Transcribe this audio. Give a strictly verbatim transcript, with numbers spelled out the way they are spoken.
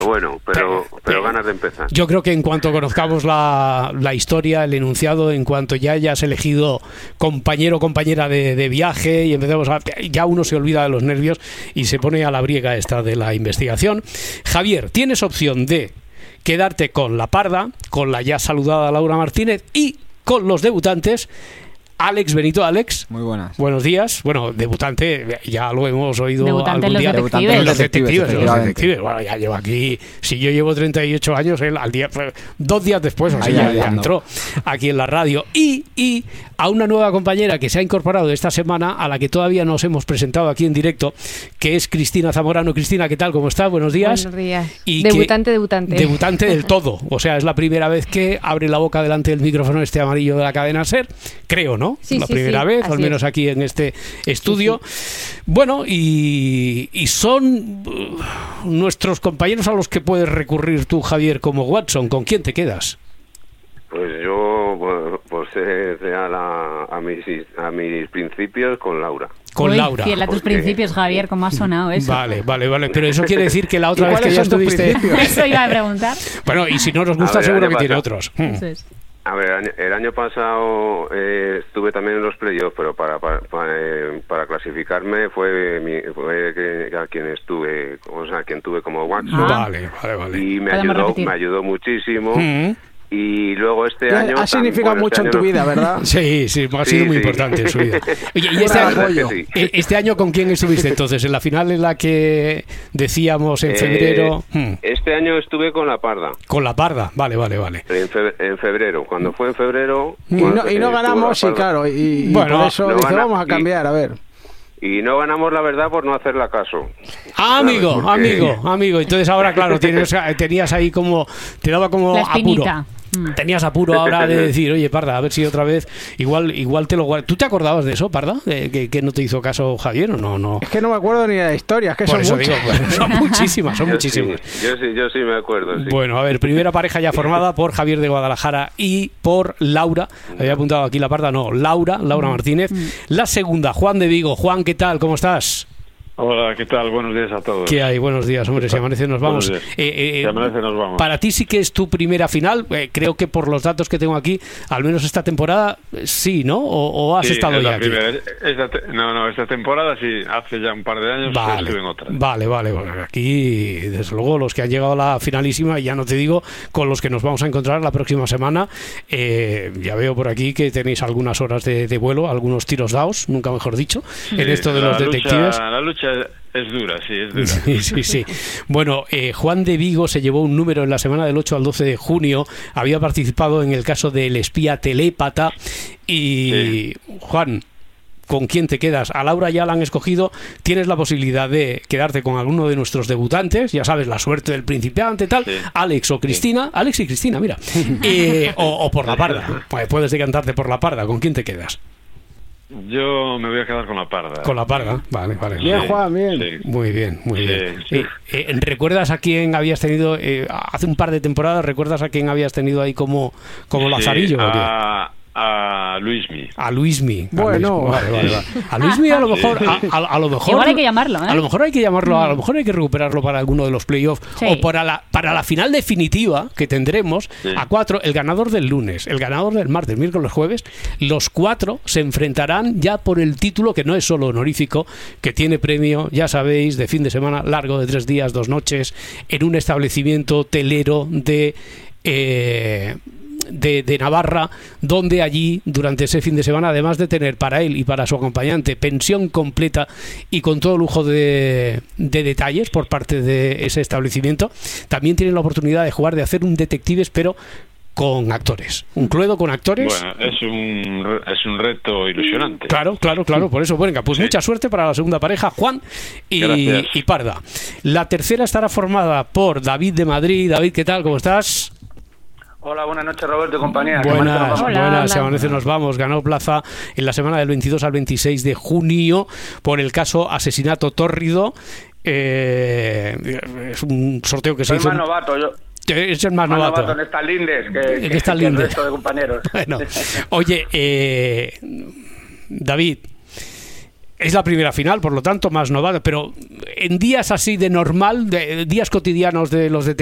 Bueno, pero, pero, pero ganas de empezar. Yo creo que en cuanto conozcamos la, la historia, el enunciado, en cuanto ya hayas elegido compañero o compañera de, de viaje y empecemos a, ya uno se olvida de los nervios y se pone a la briega esta de la investigación. Javier, tienes opción de quedarte con la parda, con la ya saludada Laura Martínez y con los debutantes. Alex Benito, Alex. Muy buenas. Buenos días. Bueno, debutante, ya lo hemos oído debutante algún los día. Detectives. Debutante en los detectives. Detectives, Los detectives. Bueno, ya llevo aquí. Si yo llevo treinta y ocho años, él al día, dos días después, o sea, ya, ya entró aquí en la radio. Y, y a una nueva compañera que se ha incorporado esta semana, a la que todavía nos hemos presentado aquí en directo, que es Cristina Zamorano. Cristina, ¿qué tal? ¿Cómo estás? Buenos días. Buenos días. Y debutante, que, debutante. Debutante del todo. O sea, es la primera vez que abre la boca delante del micrófono este amarillo de la cadena SER. Creo, ¿no? Sí, la sí, primera sí. vez. Así al menos es. aquí en este estudio. Sí, sí. Bueno, y, y son uh, nuestros compañeros a los que puedes recurrir tú, Javier, como Watson. ¿Con quién te quedas? Pues yo, por, por ser real a, a, mis, a mis principios, con Laura. Con Uy, Laura. Fiel a tus Porque... principios, Javier, ¿cómo ha sonado eso? Vale, vale, vale. Pero eso quiere decir que la otra vez que ¿Cuáles ya son tus estuviste... principios? Eso iba a preguntar. Bueno, y si no nos gusta, ver, seguro que año tiene pasado. otros. Eso es. A ver, año- el año pasado eh, estuve también en los playoffs, pero para para, para, eh, para clasificarme fue, mi, fue que, a quien estuve, o sea, a quien tuve como Watson. Ah. Vale, vale, vale. Y me Podemos ayudó, repetir. me ayudó muchísimo. Mm. Y luego este Ya año... ha significado bueno, mucho este en tu año no- vida, ¿verdad? Sí, sí, ha sido Sí, muy sí. importante en su vida. Oye, ¿y este La año, verdad es que sí. eh, este año con quién estuviste entonces? ¿En la final en la que decíamos en Eh, febrero? Hmm, Este año estuve con la Parda. Con la parda, vale, vale, vale. En, fe- en febrero, cuando fue en febrero... Y cuando- no, y no estuvo ganamos, la y Parda. claro, y, y Bueno, por eso no dice, gana- vamos a y- cambiar, a ver. Y no ganamos, la verdad, por no hacerla caso. Ah, amigo, Claro, porque- amigo, amigo. Entonces ahora, claro, tienes, tenías ahí como... Te daba como La apuro. espinita. Mm. Tenías apuro ahora de decir, oye, Parda, a ver si otra vez... Igual igual te lo guardas. ¿Tú te acordabas de eso, Parda? ¿De que, que no te hizo caso Javier o no? no? Es que no me acuerdo ni de la historia, es que Por son eso muchas. digo, pues, son muchísimas, son Yo muchísimas. sí, yo sí, yo sí me acuerdo, sí. Bueno, a ver, primera pareja ya formada por Javier de Guadalajara y por Laura. Había apuntado aquí la parda, no, Laura, Laura Martínez. La segunda, Juan de Vigo. Juan, ¿qué tal? ¿Cómo estás? Hola, ¿qué tal? Buenos días a todos. ¿Qué hay? Buenos días, hombre. Si amanece nos vamos. Buenos días. Eh, eh, Si amanece nos vamos. Para ti sí que es tu primera final. Eh, creo que por los datos que tengo aquí, al menos esta temporada, eh, sí, ¿no? ¿O, o has Sí, estado es ya la aquí? primera. Esta te- no, no, esta temporada sí, hace ya un par de años Vale, estuve en otra. vale, vale. Bueno, aquí, desde luego, los que han llegado a la finalísima, ya no te digo, con los que nos vamos a encontrar la próxima semana. Eh, ya veo por aquí que tenéis algunas horas de, de vuelo, algunos tiros dados, nunca mejor dicho, en Sí, esto de la los lucha- detectives. La lucha es dura, sí, es dura. Sí, sí, sí. Bueno, eh, Juan de Vigo se llevó un número en la semana del ocho al doce de junio. Había participado en el caso del espía telépata. Y, Sí. Juan, ¿con quién te quedas? A Laura ya la han escogido. Tienes la posibilidad de quedarte con alguno de nuestros debutantes. Ya sabes, la suerte del principiante, tal. Sí. Alex o Cristina. Alex y Cristina, mira. Eh, o, o por la parda. Pues puedes decantarte por la parda. ¿Con quién te quedas? Yo me voy a quedar con la parda. Con la parda. Vale, vale. Bien, Sí, Juan, bien. sí. Muy bien, muy Sí, bien. sí. Eh, eh, ¿Recuerdas a quién habías tenido, eh, hace un par de temporadas, recuerdas a quién habías tenido ahí como, como Sí, Lazarillo? ¿o qué? a, a Luismi. A Luismi. A Bueno. Luismi. Vale, vale, vale. A Luismi a lo mejor, a, a- a lo mejor, Igual hay que llamarlo, ¿eh? a lo mejor hay que llamarlo, a lo mejor hay que recuperarlo para alguno de los playoffs Sí. o para la para la final definitiva que tendremos Sí. a cuatro, el ganador del lunes, el ganador del martes, miércoles, jueves, los cuatro se enfrentarán ya por el título que no es solo honorífico, que tiene premio, ya sabéis, de fin de semana largo de tres días, dos noches, en un establecimiento telero de eh, De, de Navarra, donde allí durante ese fin de semana, además de tener para él y para su acompañante pensión completa y con todo lujo de, de detalles por parte de ese establecimiento, también tienen la oportunidad de jugar, de hacer un detectives, pero con actores, un Cluedo con actores. Bueno, es un, re- es un reto ilusionante. Claro, claro, claro, por eso. Venga, pues Sí. mucha suerte para la segunda pareja, Juan y, Gracias. y Parda. La tercera estará formada por David de Madrid. David, ¿qué tal? ¿Cómo estás? Hola, buenas noches, Roberto y compañía. Buenas, Hola, buenas, hola. se amanece, nos vamos. Ganó plaza en la semana del veintidós al veintiséis de junio por el caso asesinato tórrido. Eh, es un sorteo que se Soy hizo. más novato, yo. Es el más, Más novato. novato en estas lindes que, En que, estas que el lindes. resto de compañeros. Bueno, oye, eh, David, Es la primera final, por lo tanto, más novato, pero en días así de normal, de días cotidianos de los de